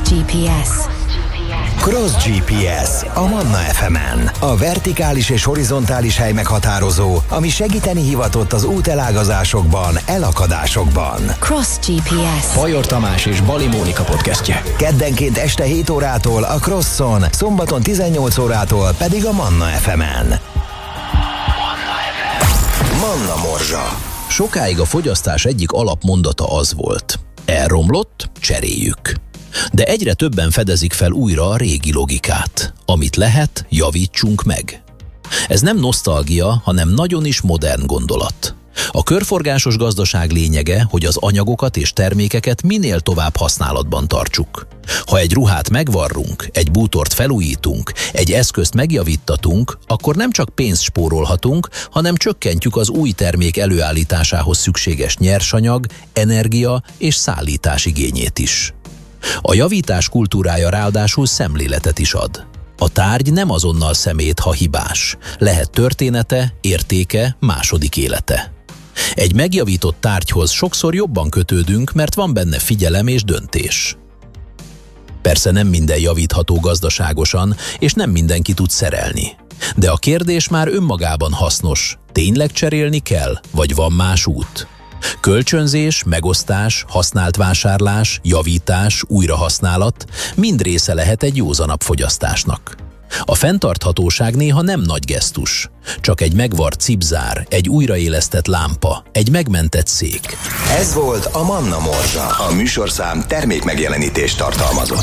GPS. Cross GPS a Manna FM-en. A vertikális és horizontális hely meghatározó, ami segíteni hivatott az útelágazásokban, elakadásokban. Cross GPS. Bajor Tamás és Bali Mónika podcastje. Keddenként este 7 órától a Crosson, szombaton 18 órától pedig a Manna FM-en. Manna Morzsa. Sokáig a fogyasztás egyik alapmondata az volt: elromlott, cseréljük. De egyre többen fedezik fel újra a régi logikát. Amit lehet, javítsunk meg. Ez nem nosztalgia, hanem nagyon is modern gondolat. A körforgásos gazdaság lényege, hogy az anyagokat és termékeket minél tovább használatban tartsuk. Ha egy ruhát megvarrunk, egy bútort felújítunk, egy eszközt megjavíttatunk, akkor nem csak pénzt spórolhatunk, hanem csökkentjük az új termék előállításához szükséges nyersanyag, energia és szállítás igényét is. A javítás kultúrája ráadásul szemléletet is ad. A tárgy nem azonnal szemét, ha hibás. Lehet története, értéke, második élete. Egy megjavított tárgyhoz sokszor jobban kötődünk, mert van benne figyelem és döntés. Persze nem minden javítható gazdaságosan, és nem mindenki tud szerelni. De a kérdés már önmagában hasznos. Tényleg cserélni kell, vagy van más út? Kölcsönzés, megosztás, használt vásárlás, javítás, újrahasználat mind része lehet egy józanabb fogyasztásnak. A fenntarthatóság néha nem nagy gesztus, csak egy megvart cipzár, egy újraélesztett lámpa, egy megmentett szék. Ez volt a Manna Morzsa. A műsorszám termékmegjelenítést tartalmazott.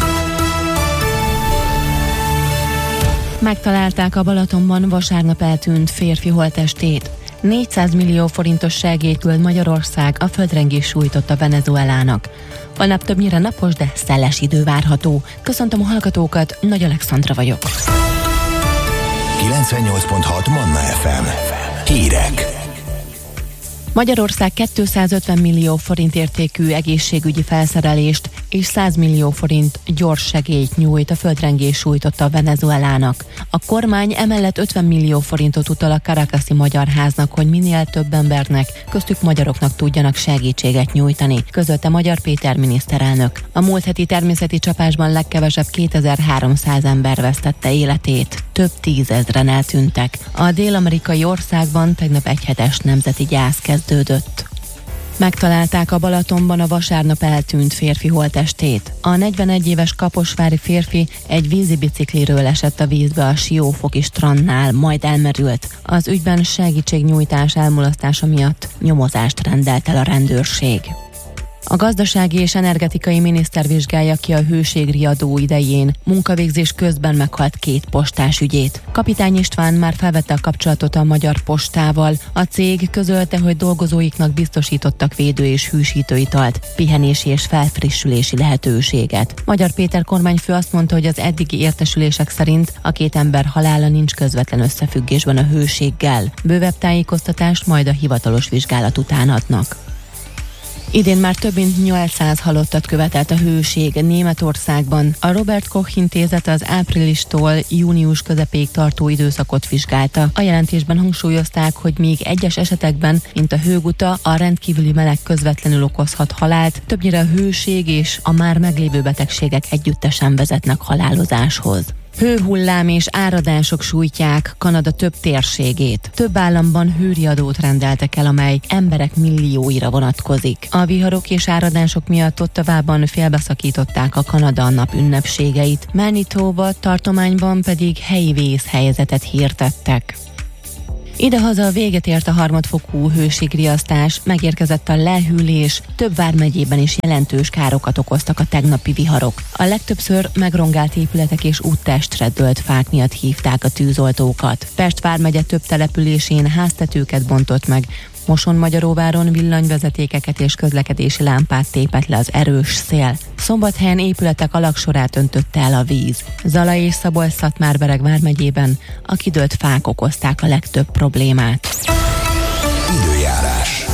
Megtalálták a Balatonban vasárnap eltűnt férfi holttestét. 400 millió forintos segélyt küld Magyarország, a földrengés sújtotta Venezuelának. Holnap többnyire napos, de szeles idő várható. Köszöntöm a hallgatókat, Nagy Alexandra vagyok. 98.6 Manna FM. Hírek. Magyarország 250 millió forint értékű egészségügyi felszerelést és 100 millió forint gyors segélyt nyújt a földrengés sújtotta Venezuelának. A kormány emellett 50 millió forintot utal a Caracasi Magyar Háznak, hogy minél több embernek, köztük magyaroknak tudjanak segítséget nyújtani, közölte Magyar Péter miniszterelnök. A múlt heti természeti csapásban legkevesebb 2300 ember vesztette életét. Több tízezren eltűntek. A dél-amerikai országban tegnap egyhetes nemzeti gyász kezdődött. Megtalálták a Balatonban a vasárnap eltűnt férfi holttestét. A 41 éves kaposvári férfi egy vízibicikliről esett a vízbe a Siófoki strandnál, majd elmerült. Az ügyben segítségnyújtás elmulasztása miatt nyomozást rendelt el a rendőrség. A gazdasági és energetikai miniszter vizsgálja ki a hőségriadó idején munkavégzés közben meghalt 2 postás ügyét. Kapitány István már felvette a kapcsolatot a Magyar Postával. A cég közölte, hogy dolgozóiknak biztosítottak védő és hűsítő italt, pihenési és felfrissülési lehetőséget. Magyar Péter kormányfő azt mondta, hogy az eddigi értesülések szerint a 2 ember halála nincs közvetlen összefüggésben a hőséggel. Bővebb tájékoztatást majd a hivatalos vizsgálat után adnak. Idén már több mint 800 halottat követelt a hőség Németországban. A Robert Koch intézet az áprilistól június közepéig tartó időszakot vizsgálta. A jelentésben hangsúlyozták, hogy még egyes esetekben, mint a hőguta, a rendkívüli meleg közvetlenül okozhat halált, többnyire a hőség és a már meglévő betegségek együttesen vezetnek halálozáshoz. Hőhullám és áradások sújtják Kanada több térségét. Több államban hőriadót rendeltek el, amely emberek millióira vonatkozik. A viharok és áradások miatt Ottawában félbeszakították a Kanada nap ünnepségeit. Manitoba tartományban pedig helyi vészhelyzetet hirdettek. Idehaza véget ért a harmadfokú hőségriasztás, megérkezett a lehűlés, több vármegyében is jelentős károkat okoztak a tegnapi viharok. A legtöbbször megrongált épületek és úttestre dőlt fák miatt hívták a tűzoltókat. Pest vármegye több településén háztetőket bontott meg, Moson-Magyaróváron villanyvezetékeket és közlekedési lámpát tépett le az erős szél. Szombathelyen épületek alagsorát öntötte el a víz. Zala és Szabolcs-Szatmár-Bereg vármegyében a kidőlt fák okozták a legtöbb problémát. Időjárás.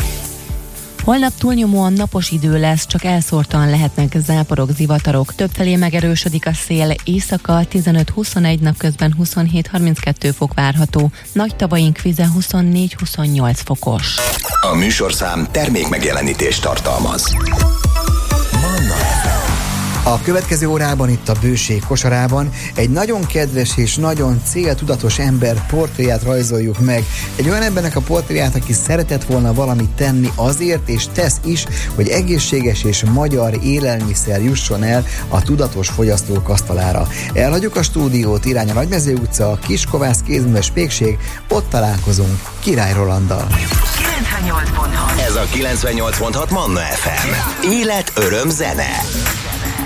Holnap túlnyomóan napos idő lesz, csak elszórtan lehetnek záporok, zivatarok. Többfelé megerősödik a szél, éjszaka 15-21, napközben 27-32 fok várható. Nagy tavaink vize 24-28 fokos. A műsorszám termékmegjelenítést tartalmaz. Manna FM. A következő órában itt a Bőség kosarában egy nagyon kedves és nagyon céltudatos ember portréját rajzoljuk meg. Egy olyan embernek a portréját, aki szeretett volna valamit tenni azért, és tesz is, hogy egészséges és magyar élelmiszer jusson el a tudatos fogyasztók asztalára. Elhagyjuk a stúdiót, irány a Nagymező utca, Kiskovász kézműves pékség, ott találkozunk Király Rolanddal. 98.6. Ez a 98.6 Manna FM. Élet, öröm, zene.